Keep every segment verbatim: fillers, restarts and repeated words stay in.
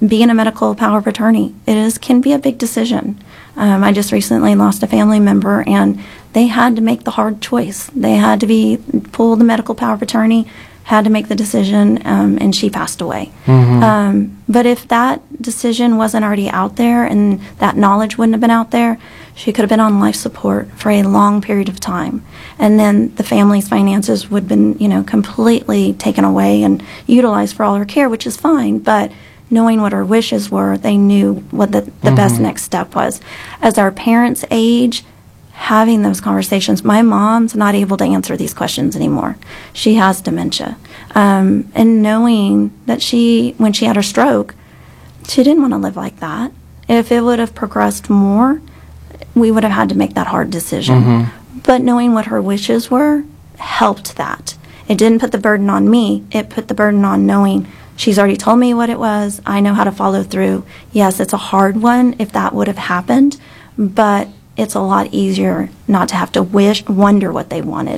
being a medical power of attorney, it is can be a big decision. Um, I just recently lost a family member, and they had to make the hard choice. They had to be pull the medical power of attorney, had to make the decision, um, and she passed away. Mm-hmm. Um, but if that decision wasn't already out there and that knowledge wouldn't have been out there, she could have been on life support for a long period of time. And then the family's finances would have been, you know, completely taken away and utilized for all her care, which is fine. But knowing what her wishes were, they knew what the, the mm-hmm. best next step was. As our parents age, having those conversations. My mom's not able to answer these questions anymore. She has dementia. Um, and knowing that she, when she had her stroke, she didn't want to live like that. If it would have progressed more, we would have had to make that hard decision. Mm-hmm. But knowing what her wishes were helped that. It didn't put the burden on me. It put the burden on knowing she's already told me what it was. I know how to follow through. Yes, it's a hard one if that would have happened, but it's a lot easier not to have to wish, wonder what they wanted.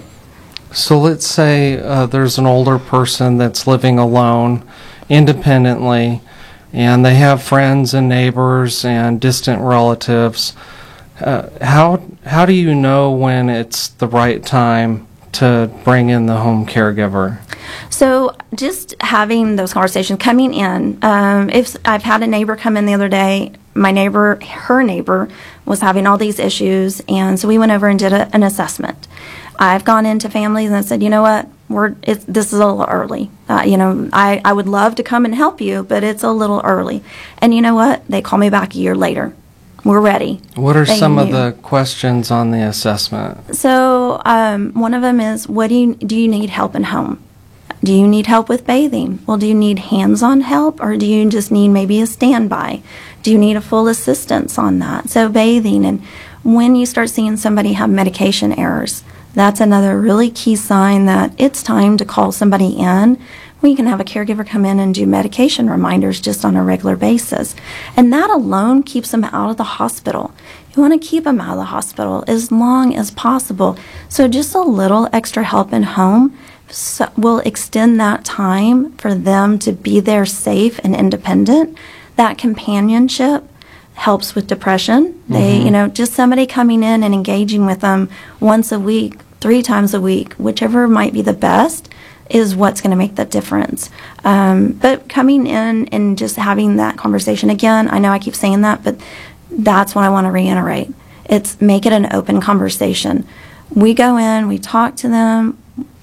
So let's say uh, there's an older person that's living alone, independently, and they have friends and neighbors and distant relatives. Uh, how how do you know when it's the right time to bring in the home caregiver? So just having those conversations, coming in. Um, if I've had a neighbor come in the other day, my neighbor, her neighbor, was having all these issues, and so we went over and did a, an assessment. I've gone into families and said, you know what, we're it's, this is a little early. Uh, you know, I, I would love to come and help you, but it's a little early. And you know what? They call me back a year later. We're ready. What are They some knew. of the questions on the assessment? So um, one of them is, what do you, do you need help in home? Do you need help with bathing? Well, do you need hands-on help, or do you just need maybe a standby? Do you need a full assistance on that? So bathing, and when you start seeing somebody have medication errors, that's another really key sign that it's time to call somebody in. We can have a caregiver come in and do medication reminders just on a regular basis. And that alone keeps them out of the hospital. You want to keep them out of the hospital as long as possible. So just a little extra help in home so will extend that time for them to be there safe and independent. That companionship helps with depression. Mm-hmm. They, you know, just somebody coming in and engaging with them once a week, three times a week, whichever might be the best, is what's going to make the difference. Um, but coming in and just having that conversation, again, I know I keep saying that, but that's what I want to reiterate. It's make it an open conversation. We go in, we talk to them.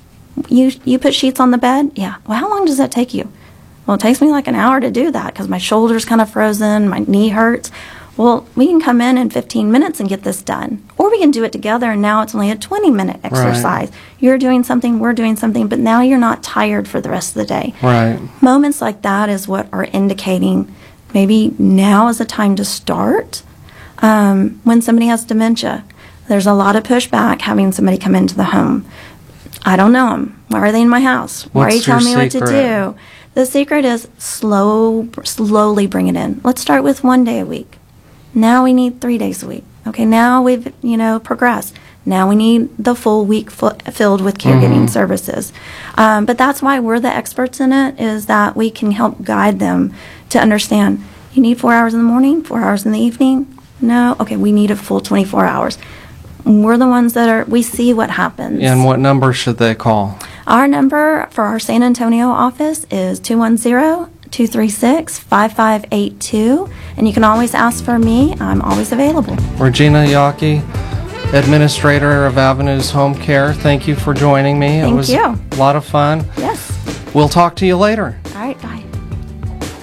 You you put sheets on the bed? Yeah. Well, how long does that take you? Well, it takes me like an hour to do that because my shoulder's kind of frozen, my knee hurts. Well, we can come in in fifteen minutes and get this done. Or we can do it together, and now it's only a twenty-minute exercise. Right. You're doing something, we're doing something, but now you're not tired for the rest of the day. Right. Moments like that is what are indicating maybe now is the time to start. Um, when somebody has dementia, there's a lot of pushback having somebody come into the home. I don't know them. Why are they in my house? Why What's are you telling me secret? what to do? The secret is slow, slowly bring it in. Let's start with one day a week. Now we need three days a week. Okay, now we've, you know, progressed. Now we need the full week f- filled with caregiving mm-hmm. services. Um, but that's why we're the experts in it, is that we can help guide them to understand, you need four hours in the morning, four hours in the evening? No? Okay, we need a full twenty-four hours. We're the ones that are, we see what happens. And what number should they call? Our number for our San Antonio office is two one zero, two three six, five five eight two, and you can always ask for me. I'm always available. Regina Yockey, Administrator of Avenues Home Care, thank you for joining me. Thank it was you. a lot of fun. Yes. We'll talk to you later. All right, bye.